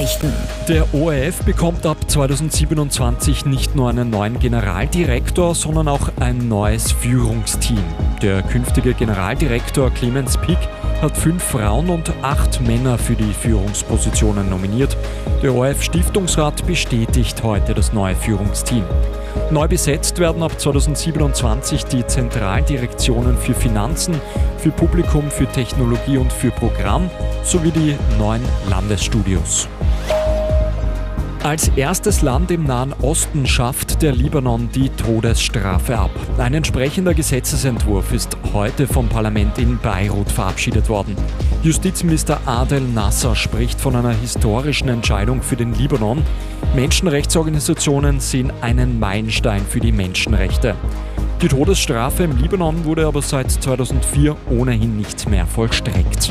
Nachrichten. Der ORF bekommt ab 2027 nicht nur einen neuen Generaldirektor, sondern auch ein neues Führungsteam. Der künftige Generaldirektor Clemens Pick hat 5 Frauen und 8 Männer für die Führungspositionen nominiert. Der ORF-Stiftungsrat bestätigt heute das neue Führungsteam. Neu besetzt werden ab 2027 die Zentraldirektionen für Finanzen, für Publikum, für Technologie und für Programm sowie die 9 Landesstudios. Als erstes Land im Nahen Osten schafft der Libanon die Todesstrafe ab. Ein entsprechender Gesetzesentwurf ist heute vom Parlament in Beirut verabschiedet worden. Justizminister Adel Nasser spricht von einer historischen Entscheidung für den Libanon. Menschenrechtsorganisationen sehen einen Meilenstein für die Menschenrechte. Die Todesstrafe im Libanon wurde aber seit 2004 ohnehin nicht mehr vollstreckt.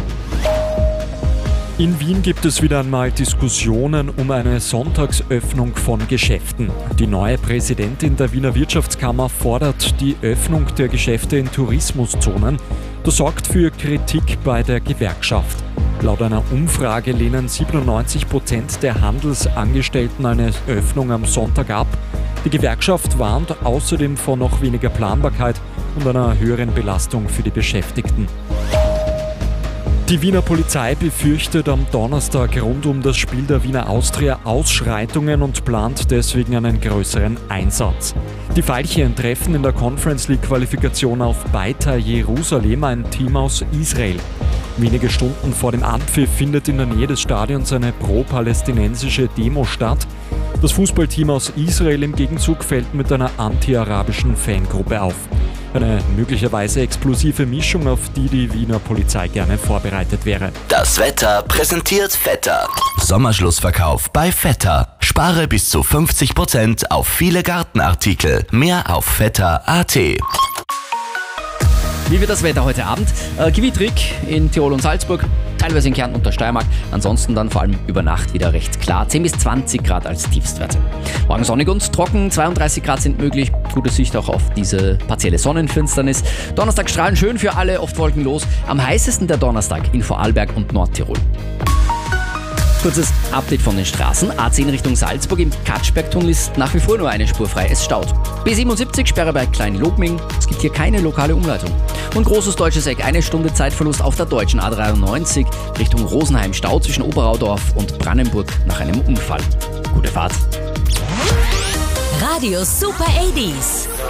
In Wien gibt es wieder einmal Diskussionen um eine Sonntagsöffnung von Geschäften. Die neue Präsidentin der Wiener Wirtschaftskammer fordert die Öffnung der Geschäfte in Tourismuszonen. Das sorgt für Kritik bei der Gewerkschaft. Laut einer Umfrage lehnen 97% der Handelsangestellten eine Öffnung am Sonntag ab. Die Gewerkschaft warnt außerdem vor noch weniger Planbarkeit und einer höheren Belastung für die Beschäftigten. Die Wiener Polizei befürchtet am Donnerstag rund um das Spiel der Wiener Austria Ausschreitungen und plant deswegen einen größeren Einsatz. Die Veilchen treffen in der Conference League Qualifikation auf Beitar Jerusalem, ein Team aus Israel. Wenige Stunden vor dem Anpfiff findet in der Nähe des Stadions eine pro-palästinensische Demo statt. Das Fußballteam aus Israel im Gegenzug fällt mit einer anti-arabischen Fangruppe auf. Eine möglicherweise explosive Mischung, auf die die Wiener Polizei gerne vorbereitet wäre. Das Wetter präsentiert Vetter. Sommerschlussverkauf bei Vetter. Spare bis zu 50% auf viele Gartenartikel. Mehr auf vetter.at. Wie wird das Wetter heute Abend? Gewittrig in Tirol und Salzburg, teilweise in Kärnten und der Steiermark. Ansonsten dann vor allem über Nacht wieder recht klar. 10 bis 20 Grad als Tiefstwerte. Morgen sonnig und trocken, 32 Grad sind möglich. Gute Sicht auch auf diese partielle Sonnenfinsternis. Donnerstag strahlen schön für alle, oft wolkenlos. Am heißesten der Donnerstag in Vorarlberg und Nordtirol. Kurzes Update von den Straßen. A10 Richtung Salzburg im Katschbergtunnel ist nach wie vor nur eine Spur frei. Es staut. B77 Sperre bei Klein-Lobming. Es gibt hier keine lokale Umleitung. Und großes deutsches Eck. 1 Stunde Zeitverlust auf der deutschen A93 Richtung Rosenheim. Stau zwischen Oberaudorf und Brandenburg nach einem Unfall. Gute Fahrt. Radio Super 80s.